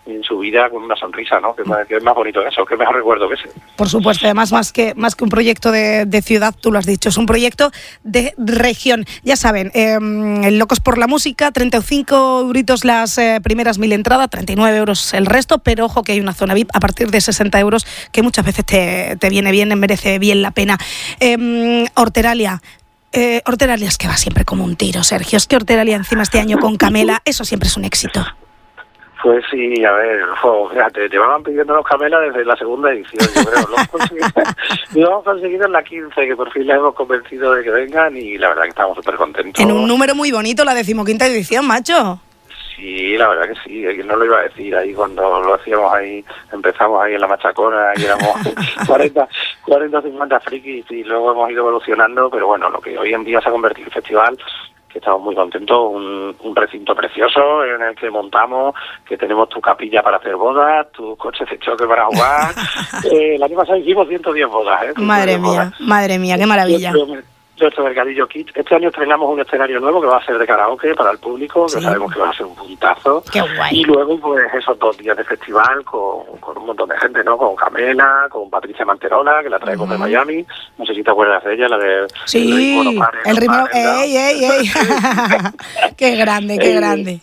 en su vida con una sonrisa, ¿no? Que es más bonito que eso, que mejor recuerdo que ese. Por supuesto, además más que un proyecto de ciudad, tú lo has dicho, es un proyecto de región. Ya saben, Locos por la Música, 35 euritos las primeras 1000 entradas, 39 euros el resto, pero ojo que hay una zona VIP a partir de 60 euros que muchas veces te viene bien, merece bien la pena. Horteralia es que va siempre como un tiro, Sergio. Es que Horteralia encima este año con Camela, eso siempre es un éxito. Pues sí, a ver, fíjate, te van pidiendo los Camela desde la segunda edición, yo creo. Lo hemos conseguido en la 15, que por fin les hemos convencido de que vengan y la verdad que estamos súper contentos. En un número muy bonito, la 15ª edición, macho. Sí, la verdad que sí, no lo iba a decir ahí cuando lo hacíamos ahí, empezamos ahí en la Machacona y éramos 40 o 50 frikis y luego hemos ido evolucionando, pero bueno, lo que hoy en día se ha convertido en festival, que estamos muy contentos, un recinto precioso en el que montamos, que tenemos tu capilla para hacer bodas, tus coches de choque para jugar. El año pasado hicimos 110 bodas. Madre mía, qué maravilla. Nuestro Mercadillo Kit. Este año estrenamos un escenario nuevo que va a ser de karaoke para el público, que sabemos que va a ser un puntazo. Qué guay. Y luego, pues, esos 2 días de festival con un montón de gente, ¿no? Con Camela, con Patricia Manterola, que la traemos de Miami. No sé si te acuerdas de ella, la de... Sí, el ritmo... ¡Ey! ¡Qué grande!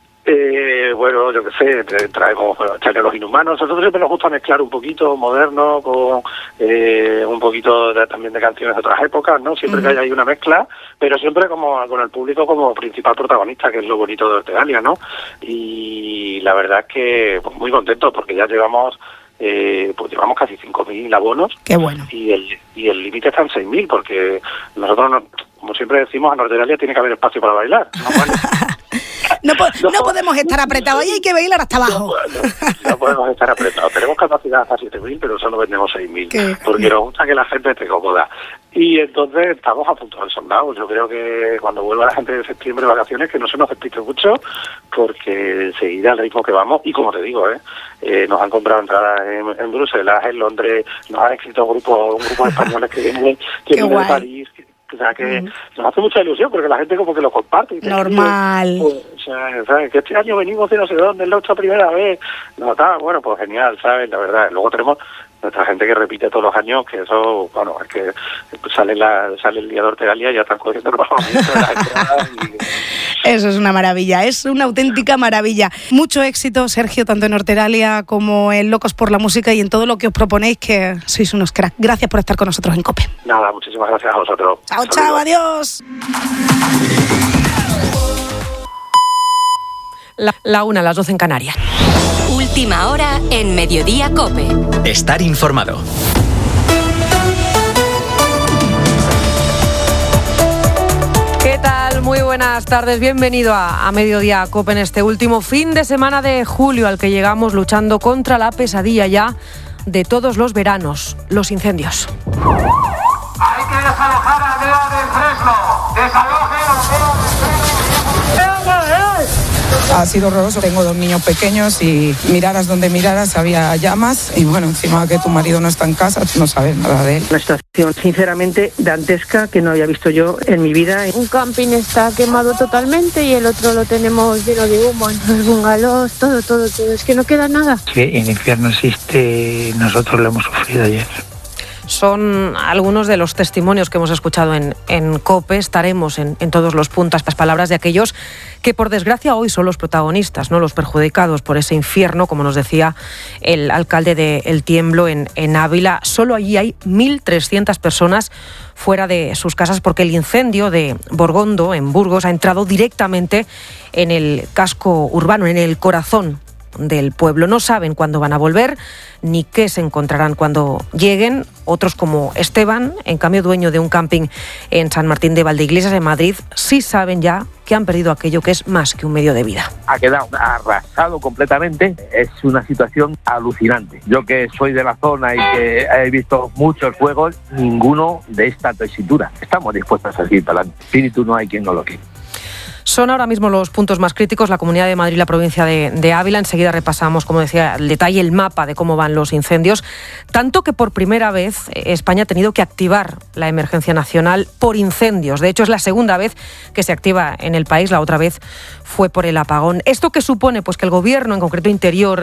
Bueno, yo qué sé, traemos Los Inhumanos. Nosotros siempre nos gusta mezclar un poquito moderno con un poquito también de canciones de otras épocas, ¿no? Siempre que haya ahí una mezcla, pero siempre como con el público como principal protagonista, que es lo bonito de Horteralia, ¿no? Y la verdad es que pues, muy contentos porque ya llevamos casi 5.000 abonos. Qué bueno. Y el límite está en 6.000 porque nosotros, como siempre decimos, en Horteralia tiene que haber espacio para bailar, ¿no? Bueno, no podemos estar apretados, ahí hay que bailar hasta abajo. No podemos estar apretados. Tenemos capacidad hasta 7.000, pero solo vendemos 6.000, porque nos gusta que la gente esté cómoda. Y entonces estamos a punto del soldado. Yo creo que cuando vuelva la gente de septiembre de vacaciones, que no se nos despiste mucho, porque enseguida al ritmo que vamos, y como te digo, nos han comprado entradas en Bruselas, en Londres, nos han escrito un grupo de españoles que vienen de París. O sea, que nos hace mucha ilusión porque la gente como que lo comparte. Normal. ¿Sabes? Que este año venimos de no sé dónde, es nuestra primera vez. No, está, bueno, pues genial, ¿sabes? La verdad. Luego tenemos nuestra gente que repite todos los años, que eso, bueno, es que sale el día de Horteralia y ya están cogiendo el bajamiento de las entradas. Eso es una maravilla, es una auténtica maravilla. Mucho éxito, Sergio, tanto en Horteralia como en Locos por la Música y en todo lo que os proponéis, que sois unos cracks. Gracias por estar con nosotros en COPE. Nada, muchísimas gracias a vosotros. Chao, adiós. La 1, las 12 en Canarias. Última hora en Mediodía COPE. Estar informado. ¿Qué tal? Muy buenas tardes. Bienvenido a Mediodía COPE en este último fin de semana de julio al que llegamos luchando contra la pesadilla ya de todos los veranos, los incendios. Hay que desalojar a Aldea del Fresno. Desalojen a Aldea del Fresno. Ha sido horroroso. Tengo 2 niños pequeños y miraras donde miraras había llamas y bueno, encima que tu marido no está en casa, no sabes nada de él. Una situación sinceramente dantesca que no había visto yo en mi vida. Un camping está quemado totalmente y el otro lo tenemos lleno de humo, los bungalows, todo. Es que no queda nada. Sí, el infierno existe, nosotros lo hemos sufrido ayer. Son algunos de los testimonios que hemos escuchado en COPE. Estaremos en todos los puntos, las palabras de aquellos que por desgracia hoy son los protagonistas, no los perjudicados por ese infierno, como nos decía el alcalde de El Tiemblo en Ávila. Solo allí hay 1.300 personas fuera de sus casas porque el incendio de Borgondo, en Burgos, ha entrado directamente en el casco urbano, en el corazón del pueblo. No saben cuándo van a volver ni qué se encontrarán cuando lleguen. Otros, como Esteban, en cambio dueño de un camping en San Martín de Valdeiglesias, en Madrid, sí saben ya que han perdido aquello que es más que un medio de vida. Ha quedado arrasado completamente. Es una situación alucinante. Yo, que soy de la zona y que he visto muchos fuegos, ninguno de esta tesitura. Estamos dispuestos a seguir para adelante. Espíritu no hay quien no lo quiera. Son ahora mismo los puntos más críticos, la Comunidad de Madrid y la provincia de Ávila. Enseguida repasamos, como decía, el detalle, el mapa de cómo van los incendios. Tanto que por primera vez España ha tenido que activar la emergencia nacional por incendios. De hecho, es la segunda vez que se activa en el país. La otra vez fue por el apagón. ¿Esto qué supone? Pues que el Gobierno, en concreto Interior,